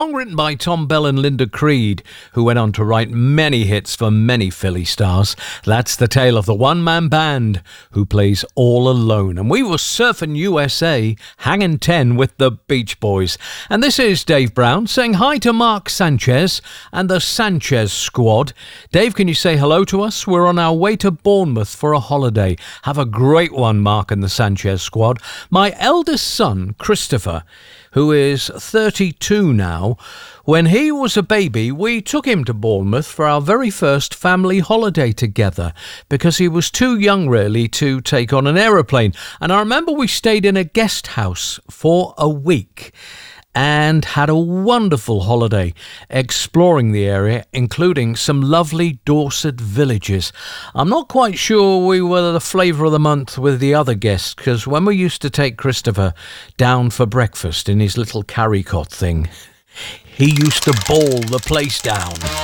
Song written by Tom Bell and Linda Creed, who went on to write many hits for many Philly stars. That's the tale of the one-man band who plays all alone. And we were surfing USA, hanging 10 with the Beach Boys. And this is Dave Brown saying hi to Mark Sanchez and the Sanchez squad. Dave, can you say hello to us? We're on our way to Bournemouth for a holiday. Have a great one, Mark and the Sanchez squad. My eldest son, Christopher, who is 32 now. When he was a baby, we took him to Bournemouth for our very first family holiday together because he was too young really to take on an aeroplane. And I remember we stayed in a guest house for a week and had a wonderful holiday exploring the area, including some lovely Dorset villages. I'm not quite sure we were the flavour of the month with the other guests, because when we used to take Christopher down for breakfast in his little carry-cot thing, he used to bawl the place down.